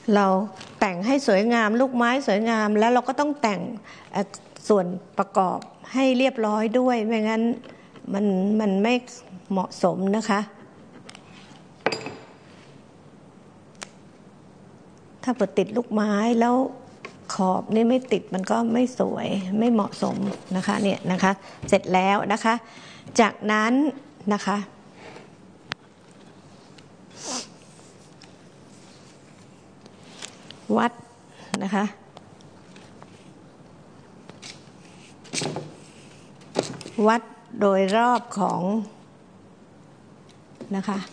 เราแต่งให้สวยงามลูกไม้สวยงามแล้วเราก็ต้องแต่งส่วนประกอบให้เรียบร้อยด้วยไม่งั้นมันไม่เหมาะสมนะคะถ้าเปิดติดลูกไม้แล้วขอบนี่ไม่ติดมันก็ไม่สวยไม่เหมาะสมนะคะเนี่ยนะคะเสร็จแล้วนะคะจากนั้นนะคะวัดนะคะวัดโดยรอบของนะคะ